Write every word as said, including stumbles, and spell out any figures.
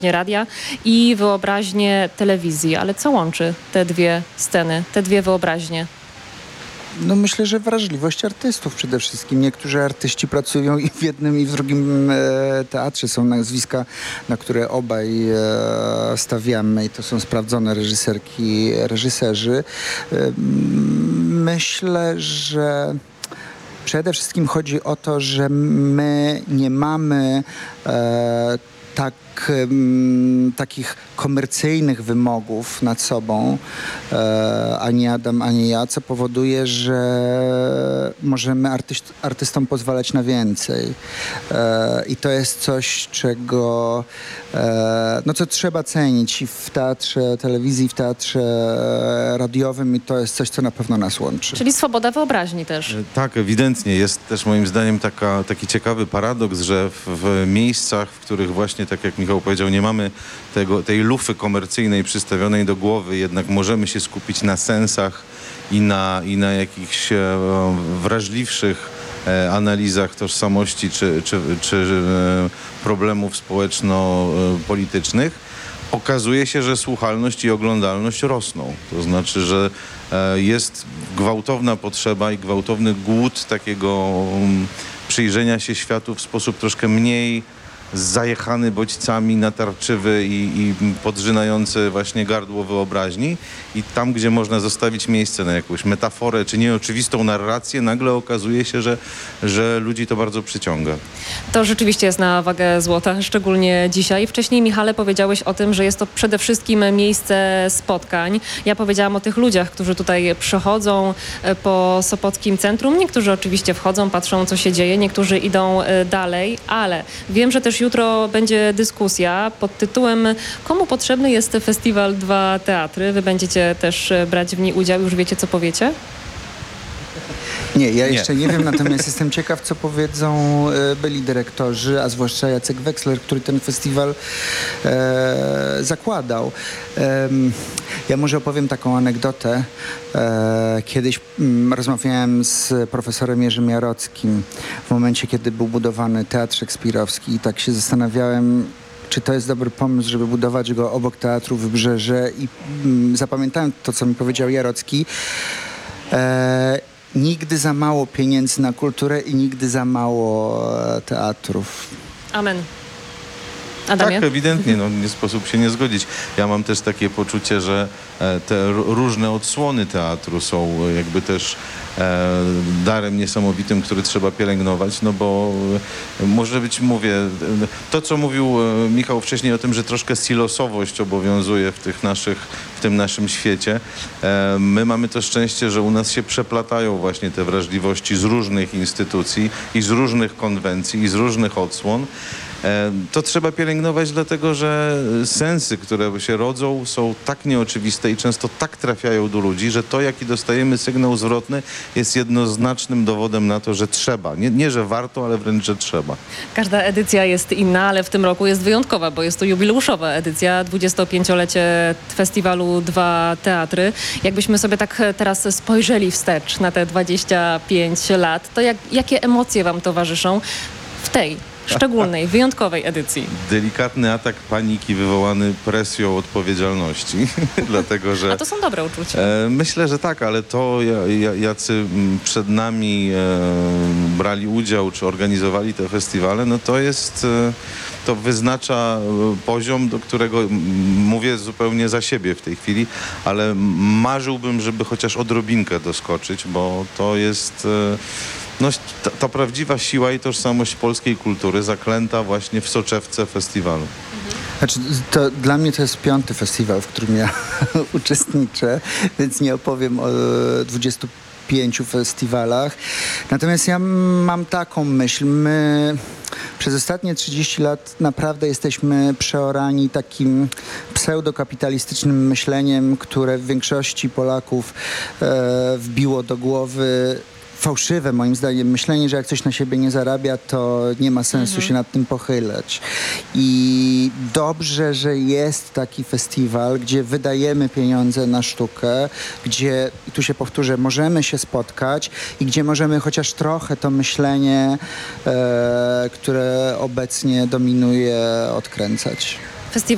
radia i wyobraźnię telewizji. Ale co łączy te dwie sceny, te dwie wyobraźnie? No myślę, że wrażliwość artystów przede wszystkim. Niektórzy artyści pracują i w jednym, i w drugim e, teatrze. Są nazwiska, na które obaj e, stawiamy i to są sprawdzone reżyserki, reżyserzy. E, myślę, że przede wszystkim chodzi o to, że my nie mamy e, tak, m, takich komercyjnych wymogów nad sobą, e, ani Adam, ani ja, co powoduje, że możemy artyst, artystom pozwalać na więcej. E, I to jest coś, czego e, no co trzeba cenić i w teatrze telewizji, w teatrze radiowym i to jest coś, co na pewno nas łączy. Czyli swoboda wyobraźni też. Tak, ewidentnie. Jest też moim zdaniem taka, taki ciekawy paradoks, że w, w miejscach, w których właśnie, tak jak Michał powiedział, nie mamy tego, tej lufy komercyjnej przystawionej do głowy, jednak możemy się skupić na sensach i na, i na jakichś e, wrażliwszych e, analizach tożsamości czy, czy, czy e, problemów społeczno-politycznych. Okazuje się, że słuchalność i oglądalność rosną. To znaczy, że e, jest gwałtowna potrzeba i gwałtowny głód takiego um, przyjrzenia się światu w sposób troszkę mniej zajechany bodźcami, natarczywy i, i podrzynający właśnie gardło wyobraźni. I tam, gdzie można zostawić miejsce na jakąś metaforę czy nieoczywistą narrację, nagle okazuje się, że, że ludzi to bardzo przyciąga. To rzeczywiście jest na wagę złota, szczególnie dzisiaj. Wcześniej, Michale, powiedziałeś o tym, że jest to przede wszystkim miejsce spotkań. Ja powiedziałam o tych ludziach, którzy tutaj przychodzą po Sopockim Centrum. Niektórzy oczywiście wchodzą, patrzą, co się dzieje, niektórzy idą dalej, ale wiem, że też jutro będzie dyskusja pod tytułem „Komu potrzebny jest festiwal Dwa Teatry?” Wy będziecie też brać w niej udział, już wiecie, co powiecie? Nie, ja Nie. jeszcze nie wiem, natomiast jestem ciekaw, co powiedzą e, byli dyrektorzy, a zwłaszcza Jacek Weksler, który ten festiwal e, zakładał. E, ja może opowiem taką anegdotę. E, kiedyś m, rozmawiałem z profesorem Jerzym Jarockim w momencie, kiedy był budowany Teatr Szekspirowski i tak się zastanawiałem, czy to jest dobry pomysł, żeby budować go obok Teatru Wybrzeże i m, zapamiętałem to, co mi powiedział Jarocki. E, Nigdy za mało pieniędzy na kulturę i nigdy za mało e, teatrów. Amen. Adamie? Tak, ewidentnie, no, nie sposób się nie zgodzić. Ja mam też takie poczucie, że e, te r- różne odsłony teatru są e, jakby też e, darem niesamowitym, który trzeba pielęgnować, no bo e, może być, mówię, e, to co mówił e, Michał wcześniej o tym, że troszkę silosowość obowiązuje w tych naszych, w tym naszym świecie. E, my mamy to szczęście, że u nas się przeplatają właśnie te wrażliwości z różnych instytucji i z różnych konwencji i z różnych odsłon. To trzeba pielęgnować, dlatego że sensy, które się rodzą, są tak nieoczywiste i często tak trafiają do ludzi, że to, jaki dostajemy sygnał zwrotny, jest jednoznacznym dowodem na to, że trzeba. Nie, nie że warto, ale wręcz, że trzeba. Każda edycja jest inna, ale w tym roku jest wyjątkowa, bo jest to jubileuszowa edycja, dwudziestopięciolecie festiwalu Dwa Teatry. Jakbyśmy sobie tak teraz spojrzeli wstecz na te dwadzieścia pięć lat, to jak, jakie emocje wam towarzyszą w tej szczególnej, wyjątkowej edycji? Delikatny atak paniki wywołany presją odpowiedzialności, dlatego że... A to są dobre uczucia. E, myślę, że tak, ale to ja, jacy przed nami e, brali udział, czy organizowali te festiwale, no to jest... E, to wyznacza poziom, do którego m, mówię zupełnie za siebie w tej chwili, ale marzyłbym, żeby chociaż odrobinkę doskoczyć, bo to jest... E, No, ta, ta prawdziwa siła i tożsamość polskiej kultury zaklęta właśnie w soczewce festiwalu. Znaczy, to, dla mnie to jest piąty festiwal, w którym ja uczestniczę, więc nie opowiem o dwudziestu pięciu festiwalach. Natomiast ja mam taką myśl. My przez ostatnie trzydzieści lat naprawdę jesteśmy przeorani takim pseudokapitalistycznym myśleniem, które w większości Polaków e, wbiło do głowy fałszywe, moim zdaniem, myślenie, że jak coś na siebie nie zarabia, to nie ma sensu mhm. się nad tym pochylać. I dobrze, że jest taki festiwal, gdzie wydajemy pieniądze na sztukę, gdzie, i tu się powtórzę, możemy się spotkać i gdzie możemy chociaż trochę to myślenie, e, które obecnie dominuje, odkręcać.